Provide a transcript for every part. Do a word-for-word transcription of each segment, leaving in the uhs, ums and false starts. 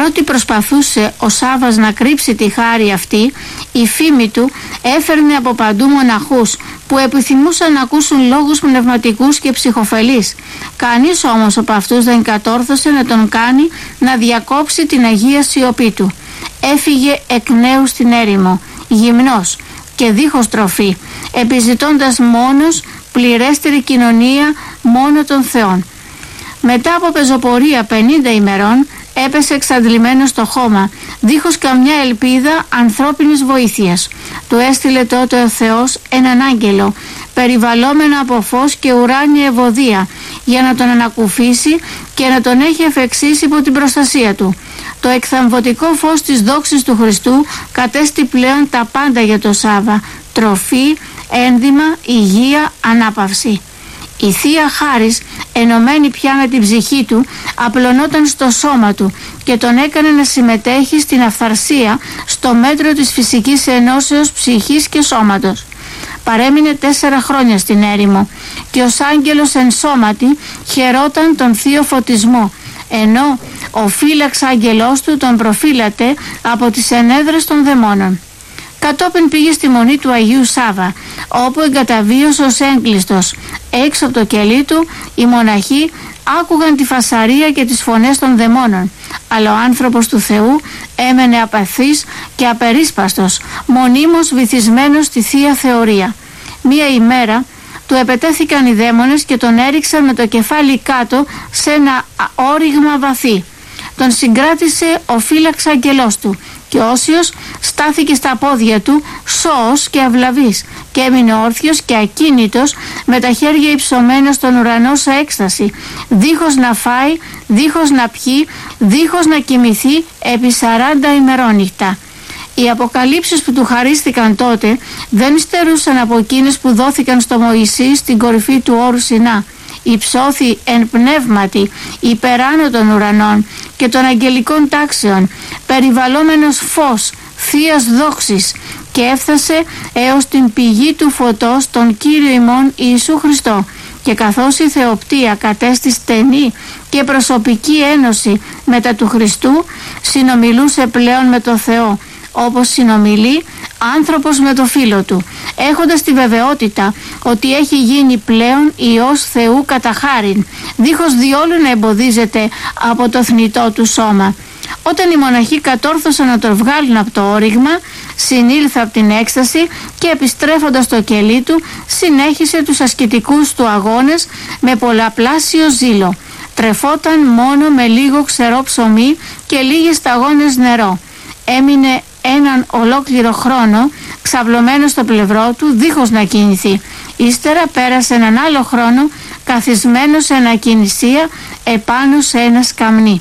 Παρότι προσπαθούσε ο Σάββας να κρύψει τη χάρη αυτή, η φήμη του έφερνε από παντού μοναχούς που επιθυμούσαν να ακούσουν λόγους πνευματικούς και ψυχοφελείς. Κανείς όμως από αυτούς δεν κατόρθωσε να τον κάνει να διακόψει την Αγία σιωπή του. Έφυγε εκ νέου στην έρημο, γυμνός και δίχως τροφή, επιζητώντας μόνος πληρέστερη κοινωνία μόνο των θεών. Μετά από πεζοπορία πενήντα ημερών έπεσε εξαντλημένος στο χώμα, δίχως καμιά ελπίδα ανθρώπινης βοήθειας. Του έστειλε τότε ο Θεός έναν άγγελο, περιβαλλόμενο από φως και ουράνια ευωδία, για να τον ανακουφίσει και να τον έχει εφεξίσει υπό την προστασία του. Το εκθαμβωτικό φως της δόξης του Χριστού κατέστη πλέον τα πάντα για το Σάββα: τροφή, ένδυμα, υγεία, ανάπαυση. Η Θεία Χάρις, ενωμένη πια με την ψυχή του, απλωνόταν στο σώμα του και τον έκανε να συμμετέχει στην αυθαρσία στο μέτρο της φυσικής ενώσεως ψυχής και σώματος. Παρέμεινε τέσσερα χρόνια στην έρημο και ως άγγελος εν σώματι χαιρόταν τον θείο φωτισμό, ενώ ο φύλαξ άγγελός του τον προφύλατε από τις ενέδρες των δαιμόνων. Κατόπιν πήγε στη μονή του Αγίου Σάββα, όπου εγκαταβίωσε ως έγκλειστος. Έξω από το κελί του οι μοναχοί άκουγαν τη φασαρία και τις φωνές των δαιμόνων, αλλά ο άνθρωπος του Θεού έμενε απαθής και απερίσπαστος, μονίμως βυθισμένος στη Θεία Θεωρία. Μία ημέρα του επετέθηκαν οι δαίμονες και τον έριξαν με το κεφάλι κάτω σε ένα όριγμα βαθύ. Τον συγκράτησε ο φύλαξ αγγελός του και όσιος στάθηκε στα πόδια του σώος και αυλαβής και έμεινε όρθιος και ακίνητος με τα χέρια υψωμένα στον ουρανό σε έκσταση, δίχως να φάει, δίχως να πιει, δίχως να κοιμηθεί επί σαράντα ημερόνυχτα. Οι αποκαλύψεις που του χαρίστηκαν τότε δεν υστερούσαν από εκείνες που δόθηκαν στο Μωυσή στην κορυφή του όρου Σινά. Υψώθη εν πνεύματι υπεράνω των ουρανών και των αγγελικών τάξεων, περιβαλλόμενος φως θείας δόξης, και έφτασε έως την πηγή του φωτός, τον Κύριο ημών Ιησού Χριστό. Και καθώς η θεοπτία κατέστη στενή και προσωπική ένωση μετά του Χριστού, συνομιλούσε πλέον με το Θεό, όπως συνομιλεί άνθρωπος με το φίλο του, έχοντας τη βεβαιότητα ότι έχει γίνει πλέον Υιός Θεού κατά χάριν, δίχως διόλου να εμποδίζεται από το θνητό του σώμα. Όταν οι μοναχοί κατόρθωσαν να τον βγάλουν από το όριγμα, συνήλθε από την έκσταση και επιστρέφοντας στο κελί του, συνέχισε τους ασκητικούς του αγώνες με πολλαπλάσιο ζήλο. Τρεφόταν μόνο με λίγο ξερό ψωμί και λίγες σταγόνες νερό. Έμεινε έναν ολόκληρο χρόνο ξαυλωμένο στο πλευρό του, δίχως να κινηθεί. Ύστερα πέρασε έναν άλλο χρόνο καθισμένο σε ανακινησία επάνω σε ένα σκαμνί.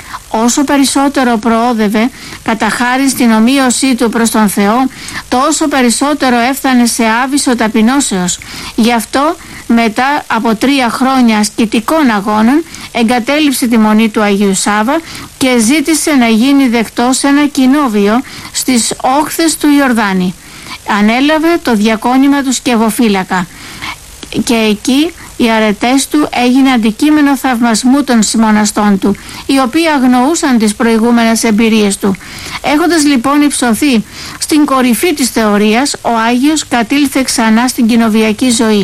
Όσο περισσότερο προόδευε κατά χάρη στην ομοίωσή του προς τον Θεό, τόσο περισσότερο έφτανε σε άβυσσο ταπεινώσεως. Γι' αυτό μετά από τρία χρόνια ασκητικών αγώνων εγκατέλειψε τη μονή του Αγίου Σάββα και ζήτησε να γίνει δεκτός σε ένα κοινόβιο στις όχθες του Ιορδάνη. Ανέλαβε το διακόνημα του σκευοφύλακα και εκεί οι αρετές του έγιναν αντικείμενο θαυμασμού των συμμοναστών του, οι οποίοι αγνοούσαν τις προηγούμενες εμπειρίες του. Έχοντας λοιπόν υψωθεί στην κορυφή της θεωρίας, ο Άγιος κατήλθε ξανά στην κοινοβιακή ζωή.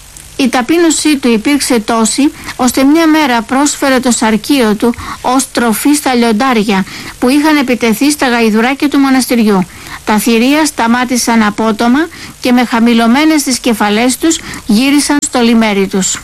Η ταπείνωσή του υπήρξε τόση, ώστε μια μέρα πρόσφερε το σαρκείο του ως τροφή στα λιοντάρια που είχαν επιτεθεί στα γαϊδουράκια του μοναστηριού. Τα θηρία σταμάτησαν απότομα και με χαμηλωμένες τις κεφαλές τους γύρισαν στο λιμέρι τους.